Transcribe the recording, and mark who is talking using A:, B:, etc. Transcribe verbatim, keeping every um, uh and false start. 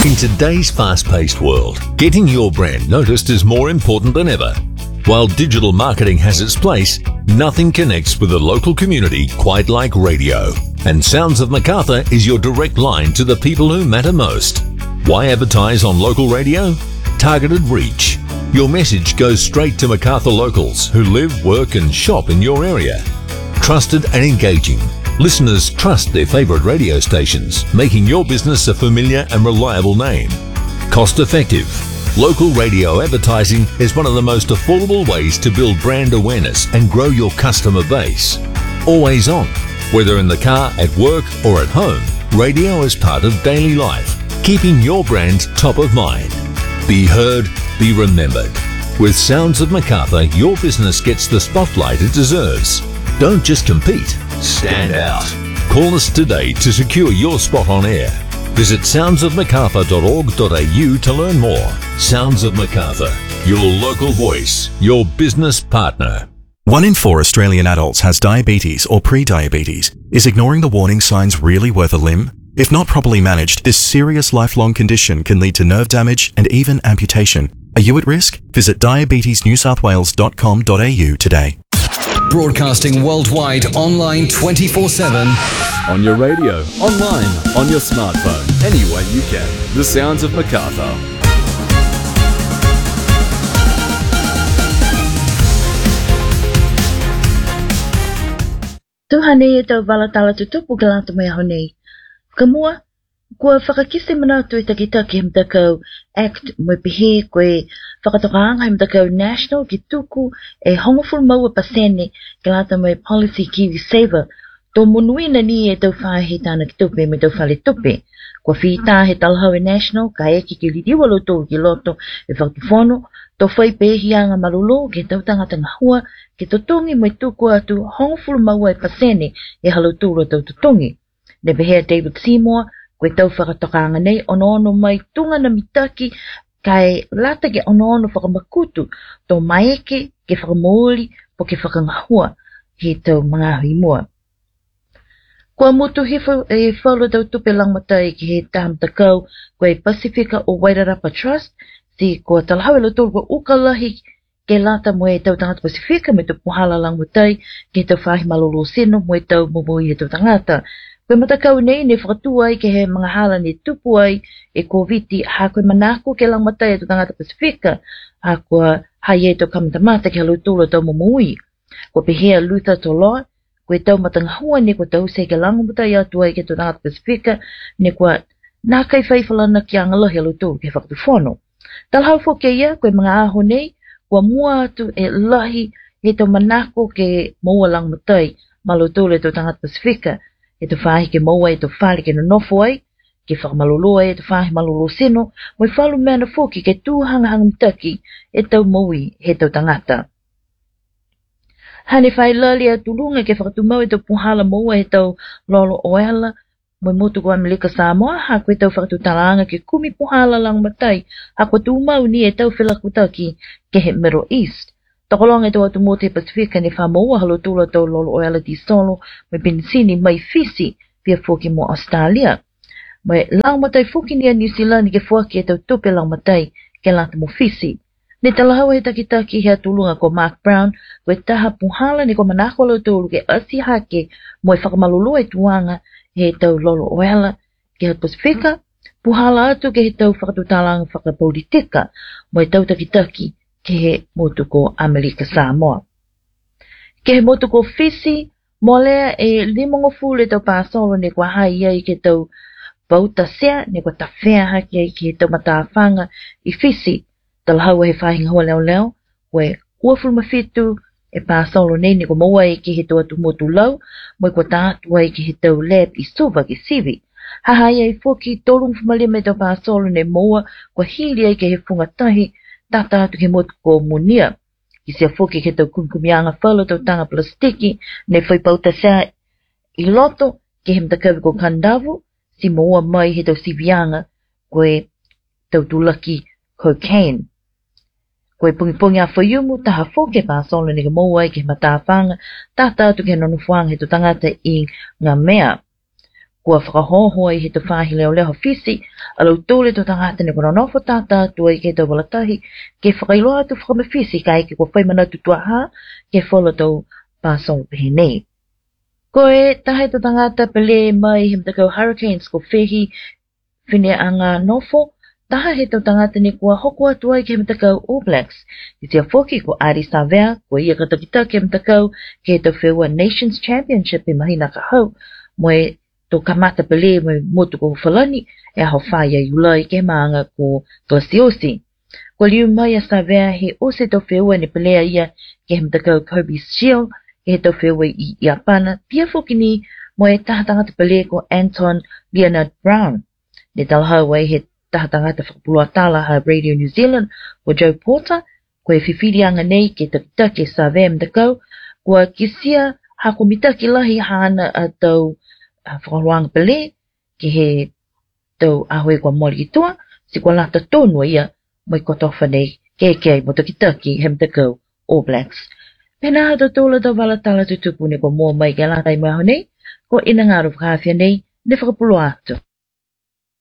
A: In today's fast-paced world, getting your brand noticed is more important than ever. While digital marketing has its place, nothing connects with the local community quite like radio. And Sounds of Macarthur is your direct line to the people who matter most. Why advertise on local radio? Targeted reach. Your message goes straight to Macarthur locals who live, work and shop in your area. Trusted and engaging. Listeners trust their favourite radio stations, making your business a familiar and reliable name. Cost effective. Local radio advertising is one of the most affordable ways to build brand awareness and grow your customer base. Always on. Whether in the car, at work or at home, radio is part of daily life, keeping your brand top of mind. Be heard, be remembered. With Sounds of Macarthur, your business gets the spotlight it deserves. Don't just compete, stand out. Call us today to secure your spot on air. Visit sounds of macarthur dot org dot a u to learn more. Sounds of Macarthur, your local voice, your business partner.
B: One in four Australian adults has diabetes or pre-diabetes. Is ignoring the warning signs really worth a limb? If not properly managed, this serious lifelong condition can lead to nerve damage and even amputation. Are you at risk? Visit diabetes new south wales dot com dot a u today.
C: Broadcasting worldwide, online twenty-four seven.
D: On your radio, online, on your smartphone, any way you can. The Sounds of Macarthur.
E: Tuhane e tau walatala tutupu galanta mai honei. Kamua, kua whakakise manatu e takitaki hem takau Act mo pihe koe whakatokaanga hem takau National ki tuku e hongoful maua pasene galanta mai Policy Kiwi Saver. Tō munuina ni e tau whae he tāna ki tupe me tau whale tupe. Kua whita he talahau e National, ka eki ki lidiwa loto ki loto e whakifono, tō whai pehianga malulo ke tau tangata ngahua, ke totongi mai tuku atu hongoful maua e pasene e haluturo tau totongi. Ne behea David Seymour, koe tau whakatokaanga nei, ono ono mai tunga na mitaki, kai lata ke ono ono whakamakutu, tō maeke ke whakamooli po ke whakangahua he tau mga hui mua. Kua mutu hifo e whalo tau tupe langmatai ki he tam takau koe Pacifica o Wairarapa Trust, si kua talahau e loto kua ukalahi ke lata mo e tau tangata Pacifica me tau puhala langmatai ke tau whahi malolo sino mo e tau mumui he tau tangata. Koe matakau nei ne whakatua ai ke he mga hala ne tupu ai e koviti ha koe manako ke langmatai e tau tangata Pacifica ha kua hai e tau kamatamata ke halutula tau mumui. Kua pehea Luther Toloa, koe tau matangahua ne kua tau se ke langmatai atu ai ke tau tangata Pacifica ne kua nā kai whaifalana ki angalahi halutula ke whakatufono. Talhau fo ke ia koe mga aho nei, kua mua atu e lahi he tau manako ke maua langmatai malutula e tau tangata Pacifica. E te whahi ke maua e te whare ke nonofo ai, ke whakamaloloa e te whahi malolo sino, mo i whalu mea na whoki ke tūhanga hanga mitaki e tau maui he tau tangata. Hane whai lali a tulunga ke whakatumau e tau puhala maua he tau lolo oela, mo i motu ko Amerika Samoa, ha koe tau whakatutalanga ke kumi puhala lang matai, ha koe tūmau ni e tau whilakutaki ke he Middle East. Takolonga e tau atu mote Pacifica ne whamoa halutula tau lolo oela di solo mai Benisini mai Fisi pia fuki mo Australia. Mai langmatai fuki ni a New Zealand ke fuaki e tau tupe langmatai ke lata mo Fisi. Ne talahau he takitaki hea tulunga ko Mark Brown koe taha puhala ne ko manako halutulu ke asi hake mo e whakamalulu e tuanga he tau lolo oela ke he Pacifica. Puhala atu ke he tau whakatutalanga whakapolitika mo e tau takitaki ke he motu ko Amerika Samoa. Ke he motu ko Fisi, mo lea e limongo fule tau pāsolo ne kua hai ai ke tau bauta sea, ne kua tawhea haki ai ke tau matawhanga i Fisi. Talahau he whahinga hoa leo leo, we uafulu mawhitu e pāsolo nei ne kua maua e ke he tau atu motu lau, mo e kua tātu ai ke he tau lab i suva ki sivi. Hahai ai fuki tolung fumalia me tau pāsolo ne moa, kua hili ai ke he whungatahi, tata atu ke motu ko munia. Ki sea fuki ke tau kumkumianga whalo tau tanga plastiki, ne whai pauta sea i loto ke he mtakawi ko kandavu, si moa mai he tau sivianga koe tau tulaki cocaine. Koe pungipungi a whaiumu taha fuki pa solo ne ke moa ai ke he matawhanga, tata atu ke nonufuanga he tau tangata i ngā mea. kua whakahoho i he te whahi leo leo whisi, alau tōle tō tangata ne kona nofo tātā tua i ke tau walatahi, ke whakailoa tu whakamawhisi kai ke kua whaimana tutua ha, ke whola tau pāsong pehe nei. Koe, tahe tō tangata pele mai he mtakau Hurricanes ko whehi whine a ngā nofo, taha he tau tangata ni kua hoko atua i ke mtakau All Blacks. I tia whoki ko Ari Savea, kua ia katakita ke mtakau ke tau whewa Nations Championship i mahina ka hau, moe tō kamata pele moe motu ko whalani, e aho whaia i ulai ke maanga ko Glaciosi. Kua liu mai a Savea he ose tau whewa ni pelea ia ke he mtakau Kobe Shield, ke he tau whewa i Iapana, pia whoki ni moe taha tangata pele ko Anton Leonard Brown. Ne talahau ai he taha tangata whakapulua tala ha Radio New Zealand ko Joe Porter, koe whiwhirianga nei ke takita ke Savea mtakau, kua kisia hako mitaki lahi hana a tau whakaroanga pele, ki he tau ahoe kua mori ki tua, si kua lata tōnua ia, mai kotofa nei, kei kei mo taki he mtakau All Blacks. Pena hata tōla tau wala tala tutupu ne kua mua mai ke lata i maho nei, ko ina ngāru whakawhia nei, ne whakapulua atu.